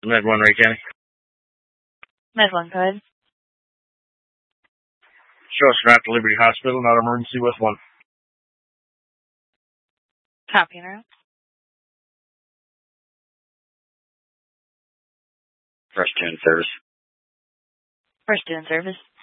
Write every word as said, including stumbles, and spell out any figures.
Med one, Ray County. Med one, go ahead. Show us route to Liberty Hospital, not emergency with one. Copy now. First two in service. First two in service.